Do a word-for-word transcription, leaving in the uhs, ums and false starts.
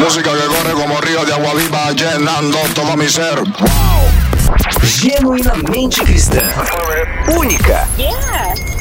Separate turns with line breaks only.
Música que corre como río de agua viva, llenando todo mi ser. Wow.
Genuinamente cristã. Única.
Yeah.